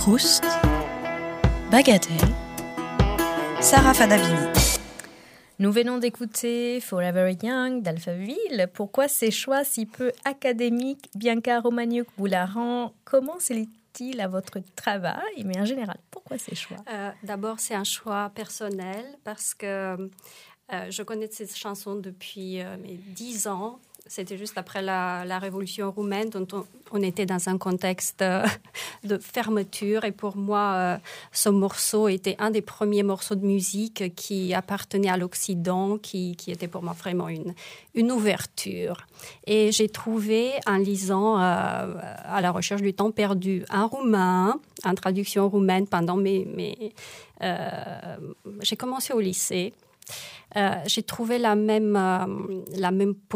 Proust, Bagatelle, Sarah Fadavini. Nous venons d'écouter Forever Young d'Alphaville. Pourquoi ces choix si peu académiques? Bianca Romagnuc-Boularan, comment se lie-t-il à votre travail? Mais en général, pourquoi ces choix? D'abord, c'est un choix personnel parce que je connais ces chansons depuis mes 10 ans. C'était juste après la révolution roumaine, dont on était dans un contexte de fermeture. Et pour moi, ce morceau était un des premiers morceaux de musique qui appartenait à l'Occident, qui était pour moi vraiment une ouverture. Et j'ai trouvé, en lisant à la recherche du temps perdu, un roumain, en traduction roumaine pendant j'ai commencé au lycée. J'ai trouvé la même